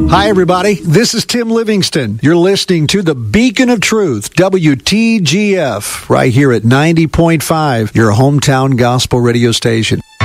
Hi, everybody. This is Tim Livingston. You're listening to the Beacon of Truth, WTGF, right here at 90.5, your hometown gospel radio station.